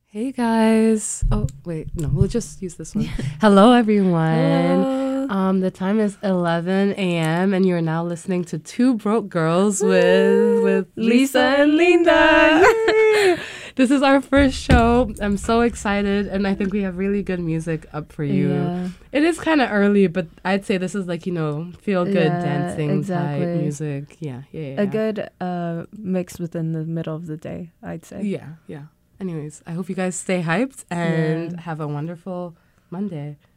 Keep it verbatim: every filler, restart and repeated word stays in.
Hey guys. Oh, wait. No, we'll just use this one. Hello, everyone. Hello. Um, the time is eleven a.m. and you're now listening to Two Broke Girls with with Lisa and Linda. Yay! This is our first show. I'm so excited, and I think we have really good music up for you. Yeah. It is kind of early, but I'd say this is like, you know, feel good Yeah, dancing exactly. type music. Yeah, yeah, yeah. A good uh, mix within the middle of the day, I'd say. Yeah, yeah. Anyways, I hope you guys stay hyped and Yeah. have a wonderful Monday.